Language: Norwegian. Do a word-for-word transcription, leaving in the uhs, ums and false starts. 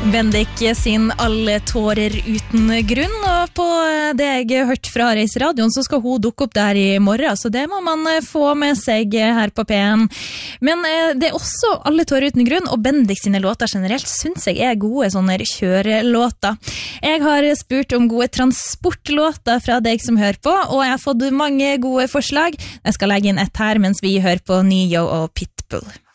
Bendik sin Alle tårer uten grunn, og på det jeg har hørt fra Reiseradioen så skal hun dukke opp der i morgen, så det må man få med seg her på P en. Men det er også Alle tårer uten grunn, og Bendik sine låter generelt synes jeg er gode sånne kjørelåter. Jeg har spurt om gode transportlåter fra deg som hører på, og jeg har fått mange gode forslag. Jeg skal legge inn ett her mens vi hører på Neo og Pitbull.